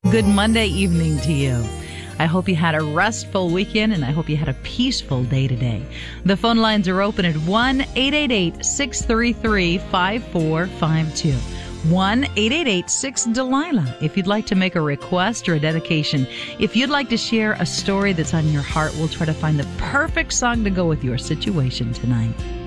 Good Monday evening to you. I hope you had a restful weekend, and I hope you had a peaceful day today. The phone lines are open at 1-888-633-5452. 1-888-6-DELILA. If you'd like to make a request or a dedication, if you'd like to share a story that's on your heart, we'll try to find the perfect song to go with your situation tonight.